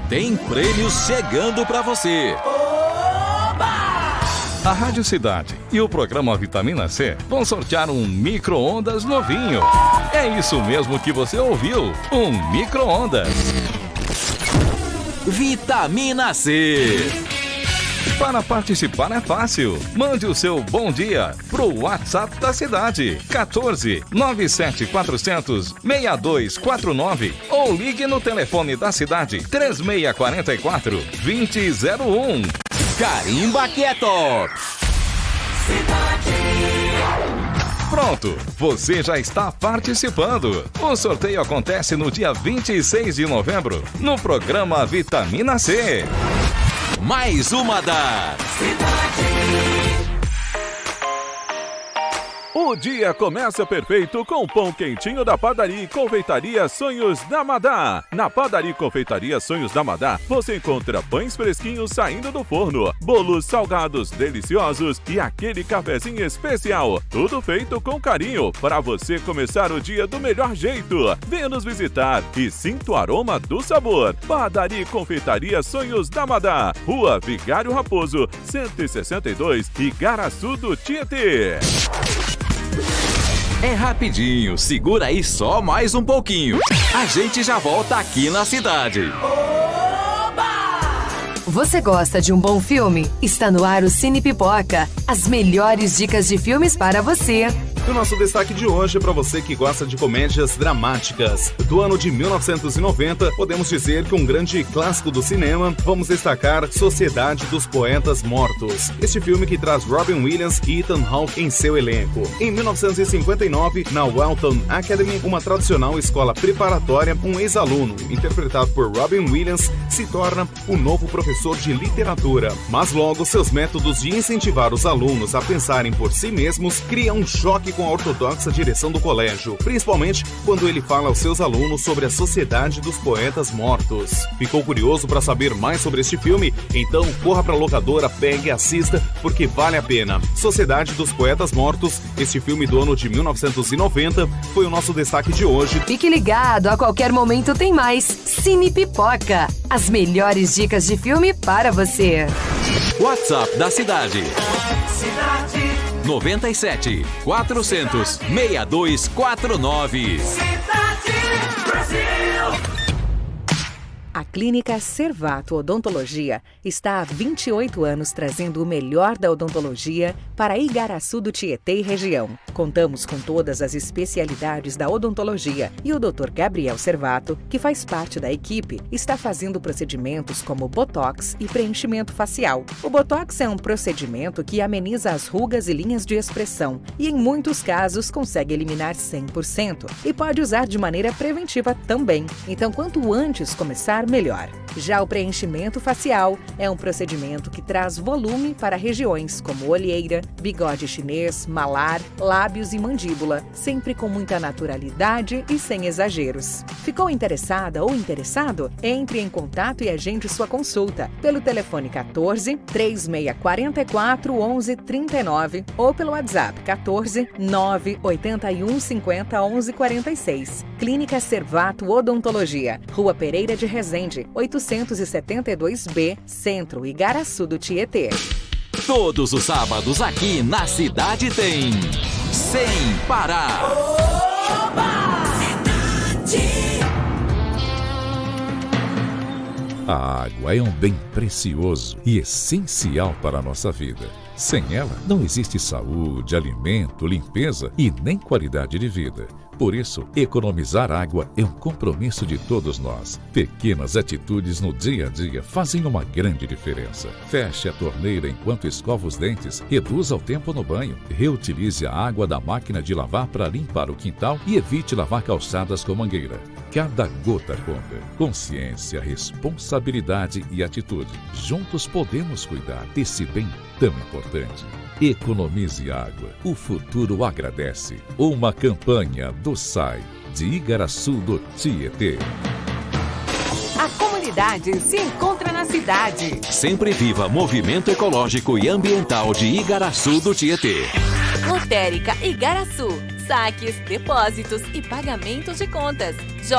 tem prêmios chegando pra você. A Rádio Cidade e o programa Vitamina C vão sortear um micro-ondas novinho. É isso mesmo que você ouviu, um micro-ondas. Vitamina C. Para participar é fácil. Mande o seu bom dia pro WhatsApp da cidade 14 97400 6249 ou ligue no telefone da cidade 3644 2001. Carimba que é top! Pronto, você já está participando. O sorteio acontece no dia 26 de novembro, no programa Vitamina C. Mais uma da Cidade. O dia começa perfeito com o pão quentinho da Padaria e Confeitaria Sonhos da Madá. Na Padaria e Confeitaria Sonhos da Madá, você encontra pães fresquinhos saindo do forno, bolos salgados deliciosos e aquele cafezinho especial. Tudo feito com carinho para você começar o dia do melhor jeito. Venha nos visitar e sinta o aroma do sabor. Padaria e Confeitaria Sonhos da Madá, Rua Vigário Raposo, 162, Igaraçu do Tietê. É rapidinho, segura aí só mais um pouquinho. A gente já volta aqui na cidade. Você gosta de um bom filme? Está no ar o Cine Pipoca. As melhores dicas de filmes para você. O nosso destaque de hoje é para você que gosta de comédias dramáticas. Do ano de 1990, podemos dizer que um grande clássico do cinema, vamos destacar Sociedade dos Poetas Mortos. Este filme que traz Robin Williams e Ethan Hawke em seu elenco. Em 1959, na Walton Academy, uma tradicional escola preparatória, um ex-aluno, interpretado por Robin Williams, se torna o novo professor de literatura. Mas logo, seus métodos de incentivar os alunos a pensarem por si mesmos criam um choque com a ortodoxa direção do colégio, principalmente quando ele fala aos seus alunos sobre a Sociedade dos Poetas Mortos. Ficou curioso para saber mais sobre este filme? Então corra para a locadora, pegue e assista, porque vale a pena. Sociedade dos Poetas Mortos, este filme do ano de 1990, foi o nosso destaque de hoje. Fique ligado, a qualquer momento tem mais Cine Pipoca. As melhores dicas de filme para você. WhatsApp da cidade. 97 400 6249. A Clínica Servato Odontologia está há 28 anos trazendo o melhor da odontologia para Igaraçu do Tietê e região. Contamos com todas as especialidades da odontologia e o Dr. Gabriel Servato, que faz parte da equipe, está fazendo procedimentos como botox e preenchimento facial. O botox é um procedimento que ameniza as rugas e linhas de expressão e, em muitos casos, consegue eliminar 100% e pode usar de maneira preventiva também. Então, quanto antes começar, melhor. Já o preenchimento facial é um procedimento que traz volume para regiões como olheira, bigode chinês, malar, lábios e mandíbula, sempre com muita naturalidade e sem exageros. Ficou interessada ou interessado? Entre em contato e agende sua consulta pelo telefone 14 3644 1139 ou pelo WhatsApp 14 981 50 1146. Clínica Servato Odontologia, Rua Pereira de Resende, 872B, Centro, Igaraçu do Tietê. Todos os sábados aqui na cidade tem Sem Parar. A água é um bem precioso e essencial para a nossa vida. Sem ela, não existe saúde, alimento, limpeza e nem qualidade de vida. Por isso, economizar água é um compromisso de todos nós. Pequenas atitudes no dia a dia fazem uma grande diferença. Feche a torneira enquanto escova os dentes, reduza o tempo no banho, reutilize a água da máquina de lavar para limpar o quintal e evite lavar calçadas com mangueira. Cada gota conta. Consciência, responsabilidade e atitude. Juntos podemos cuidar desse bem tão importante. Economize água. O futuro agradece. Uma campanha do SAI de Igaraçu do Tietê. A comunidade se encontra na cidade. Sempre viva Movimento Ecológico e Ambiental de Igaraçu do Tietê. Lotérica Igaraçu. Saques, depósitos e pagamentos de contas.